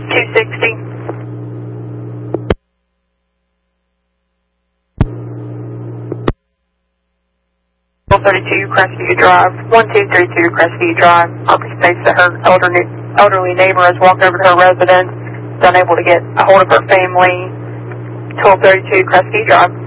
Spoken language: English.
260. 32 Crestview Drive, 1232 Crestview Drive. Harper states that her elderly neighbor has walked over to her residence, is unable to get a hold of her family. 1232 Crestview Drive.